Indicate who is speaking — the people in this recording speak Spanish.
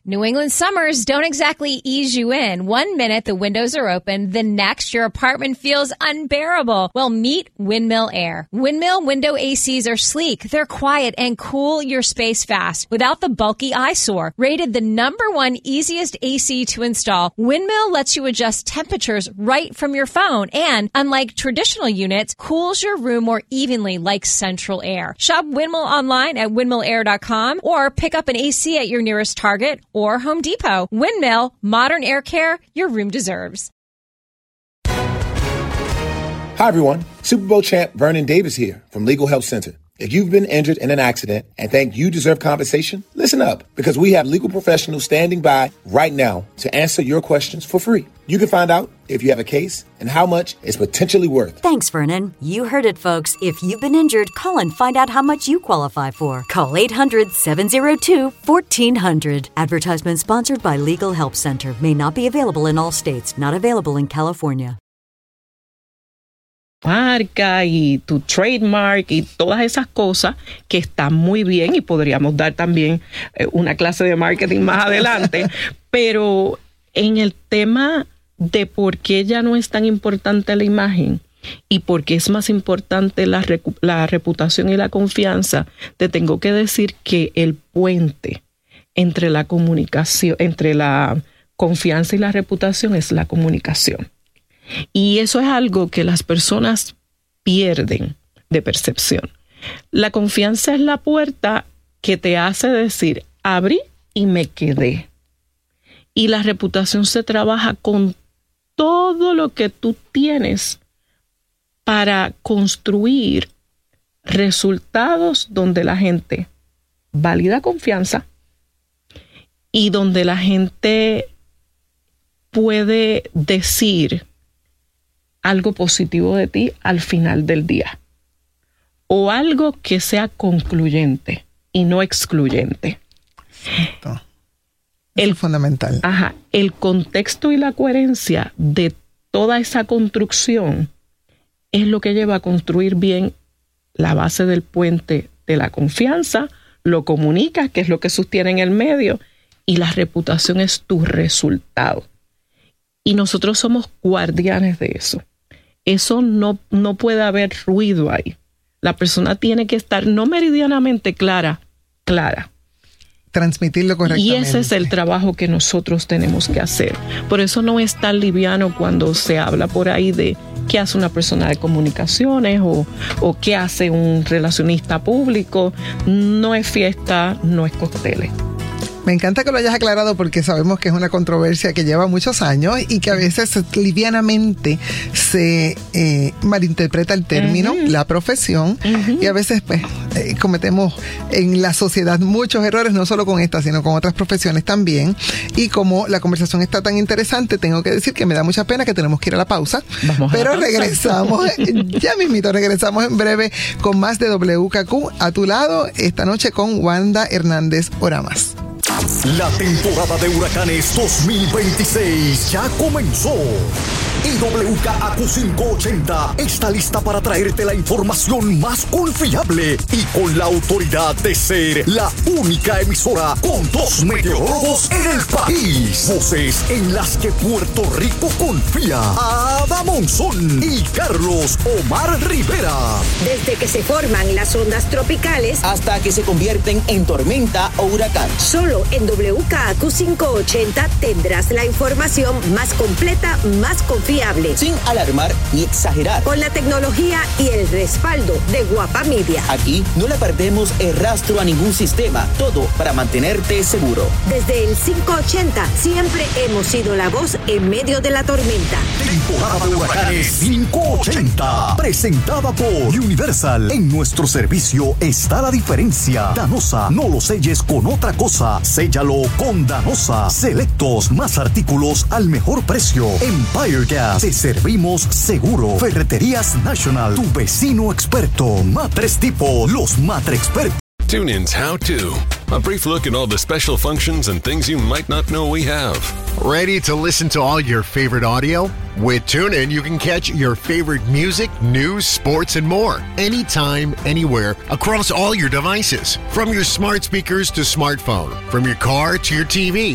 Speaker 1: New England summers don't exactly ease you in. 1 minute the windows are open, the next your apartment feels unbearable. Well, meet Windmill Air. Windmill window ACs are sleek, they're quiet, and cool your space fast without the bulky eyesore. Rated the #1 easiest AC to install, Windmill lets you adjust temperatures right from your phone and, unlike traditional units, cools your room more evenly like central air. Shop Windmill online at windmillair.com or pick up an AC at your nearest Target or Home Depot. Windmill, modern air care your room deserves.
Speaker 2: Hi, everyone. Super Bowl champ Vernon Davis here from Legal Help Center. If you've been injured in an accident and think you deserve compensation, listen up, because we have legal professionals standing by right now to answer your questions for free. You can find out if you have a case and how much it's potentially worth.
Speaker 3: Thanks, Vernon. You heard it, folks. If you've been injured, call and find out how much you qualify for. Call 800-702-1400. Advertisement sponsored by Legal Help Center. May not be available in all states. Not available in California.
Speaker 4: Marca y tu trademark y todas esas cosas que están muy bien, y podríamos dar también una clase de marketing más adelante, pero en el tema de por qué ya no es tan importante la imagen y por qué es más importante la reputación y la confianza, te tengo que decir que el puente entre la comunicación, entre la confianza y la reputación es la comunicación. Y eso es algo que las personas pierden de percepción. La confianza es la puerta que te hace decir, abrí y me quedé. Y la reputación se trabaja con todo lo que tú tienes para construir resultados donde la gente valida confianza y donde la gente puede decir algo positivo de ti al final del día, o algo que sea concluyente y no excluyente.
Speaker 5: Exacto. Eso es fundamental.
Speaker 4: El contexto y la coherencia de toda esa construcción es lo que lleva a construir bien la base del puente de la confianza, lo comunicas, que es lo que sostiene en el medio, y la reputación es tu resultado. Y nosotros somos guardianes de eso. Eso no puede haber ruido ahí. La persona tiene que estar no meridianamente clara.
Speaker 5: Transmitirlo correctamente.
Speaker 4: Y ese es el trabajo que nosotros tenemos que hacer. Por eso no es tan liviano cuando se habla por ahí de qué hace una persona de comunicaciones o qué hace un relacionista público. No es fiesta, no es cócteles.
Speaker 5: Me encanta que lo hayas aclarado porque sabemos que es una controversia que lleva muchos años y que a veces livianamente se malinterpreta el término, la profesión, y a veces pues cometemos en la sociedad muchos errores, no solo con esta, sino con otras profesiones también. Y como la conversación está tan interesante, tengo que decir que me da mucha pena que tenemos que ir a la pausa. Pero regresamos, ya mismito, regresamos en breve con más de WKQ a tu lado, esta noche con Wanda Hernández Oramas.
Speaker 6: La temporada de huracanes 2026 ya comenzó. Y WKAQ 580 está lista para traerte la información más confiable y con la autoridad de ser la única emisora con 2 meteorólogos en el país. Voces en las que Puerto Rico confía. Ada Monzón y Carlos Omar Rivera.
Speaker 7: Desde que se forman las ondas tropicales
Speaker 8: hasta que se convierten en tormenta o huracán.
Speaker 7: Solo en WKAQ 580 tendrás la información más completa, más confiable.
Speaker 8: Sin alarmar ni exagerar.
Speaker 7: Con la tecnología y el respaldo de Guapa Media.
Speaker 8: Aquí no le perdemos el rastro a ningún sistema. Todo para mantenerte seguro.
Speaker 7: Desde el 580 siempre hemos sido la voz en medio de la tormenta.
Speaker 6: Temporada de huracanes 580. Presentada por Universal. En nuestro servicio está la diferencia. Danosa, no lo selles con otra cosa. Séllalo con Danosa. Selectos, más artículos al mejor precio. Empire Gas. Te servimos seguro. Ferreterías National. Tu vecino experto. Matres Tipo. Los Matre Expertos.
Speaker 9: TuneIn's How To. A brief look at all the special functions and things you might not know we have.
Speaker 10: Ready to listen to all your favorite audio? With TuneIn, you can catch your favorite music, news, sports, and more. Anytime, anywhere, across all your devices. From your smart speakers to smartphone. From your car to your TV.